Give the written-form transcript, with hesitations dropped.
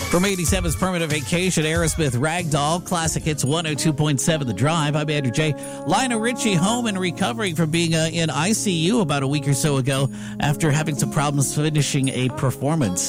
From 87's Permanent Vacation, Aerosmith Ragdoll, Classic Hits 102.7 The Drive. I'm Andrew J. Lionel Richie home and recovering from being in ICU about a week or so ago after having some problems finishing a performance.